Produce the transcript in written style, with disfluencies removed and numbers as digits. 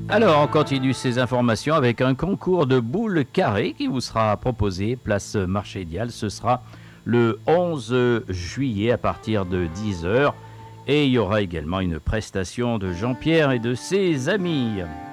Alors, on continue ces informations avec un concours de boules carrées qui vous sera proposé place Marché Dial. Ce sera le 11 juillet à partir de 10 heures. Et il y aura également une prestation de Jean-Pierre et de ses amis.